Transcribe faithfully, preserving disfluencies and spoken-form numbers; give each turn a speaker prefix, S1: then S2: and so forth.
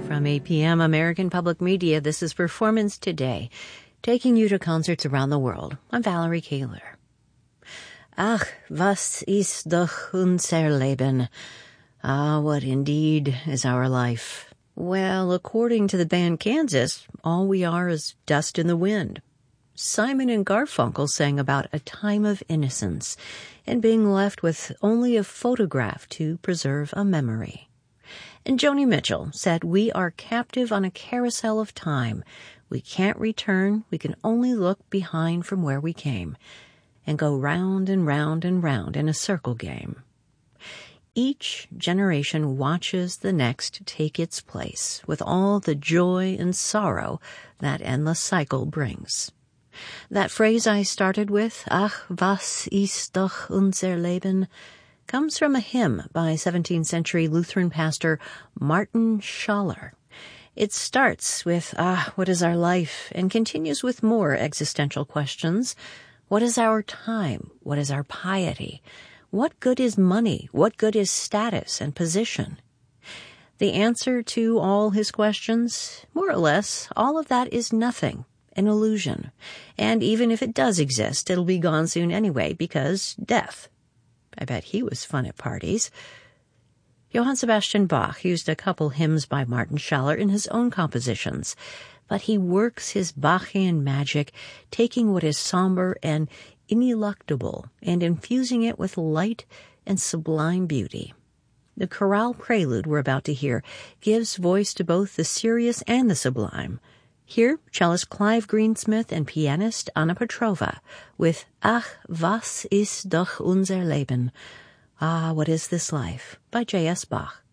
S1: From eight p.m. American Public Media, this is Performance Today, taking you to concerts around the world. I'm Valerie Kaler. Ach, was ist doch unser Leben? Ah, what indeed is our life? Well, according to the band Kansas, all we are is dust in the wind. Simon and Garfunkel sang about a time of innocence and being left with only a photograph to preserve a memory. And Joni Mitchell said, we are captive on a carousel of time. We can't return. We can only look behind from where we came and go round and round and round in a circle game. Each generation watches the next take its place with all the joy and sorrow that endless cycle brings. That phrase I started with, Ach, was ist doch unser Leben, comes from a hymn by seventeenth century Lutheran pastor Martin Schaller. It starts with, ah, what is our life, and continues with more existential questions. What is our time? What is our piety? What good is money? What good is status and position? The answer to all his questions, more or less, all of that is nothing, an illusion. And even if it does exist, it'll be gone soon anyway, because death. I bet he was fun at parties. Johann Sebastian Bach used a couple hymns by Martin Schaller in his own compositions, but he works his Bachian magic, taking what is somber and ineluctable and infusing it with light and sublime beauty. The chorale prelude we're about to hear gives voice to both the serious and the sublime. Here, cellist Clive Greensmith and pianist Anna Petrova with Ach, was ist doch unser Leben? Ah, what is this life? By J S Bach.